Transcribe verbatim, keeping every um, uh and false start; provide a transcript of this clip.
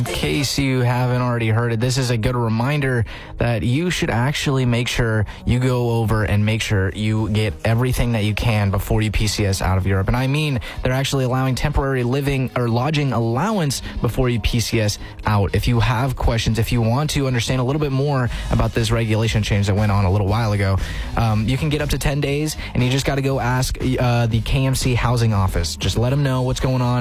in case you haven't already heard it, this is a good reminder that you should actually make sure you go over and make sure you get everything that you can before you P C S out of Europe. And I mean, they're actually allowing temporary living or lodging allowance before you P C S out. If you have questions, if you want to understand a little bit more about this regulation change that went on a little while ago, um, you can get up to ten days, and you just got to go ask uh, the K M C housing office. Just let them know what's going on.